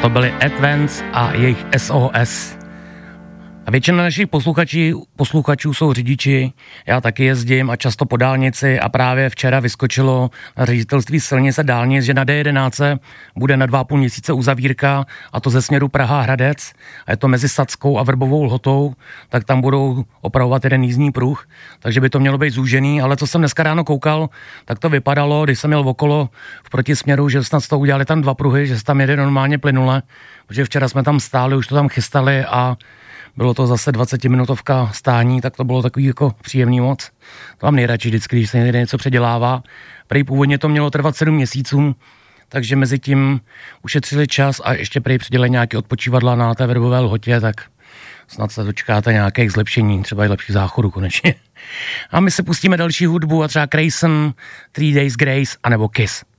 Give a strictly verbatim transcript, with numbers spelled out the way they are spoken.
To byly Advance a jejich S O S. A většina našich posluchačů, posluchačů jsou řidiči, já taky jezdím a často po dálnici a právě včera vyskočilo na ředitelství silnic a dálnic, že na D jedenáct bude na dva a půl měsíce uzavírka a to ze směru Praha-Hradec a je to mezi Sadskou a Vrbovou Lhotou, tak tam budou opravovat jeden jízdní pruh, takže by to mělo být zúžený, ale co jsem dneska ráno koukal, tak to vypadalo, když jsem jel okolo v protisměru, že snad to udělali tam dva pruhy, že se tam jede normálně plynule, protože včera jsme tam stáli, už to tam chystali a bylo to zase dvacetiminutovka stání, tak to bylo takový jako příjemný moc. To mám nejradši vždycky, když se někde něco předělává. Prej původně to mělo trvat sedm měsíců, takže mezi tím ušetřili čas a ještě prej přidělali nějaké odpočívadla na té Vrbové Lhotě, tak snad se dočkáte nějakých zlepšení, třeba i lepší záchodu konečně. A my se pustíme další hudbu a třeba Grayson, Three Days Grace anebo Kiss.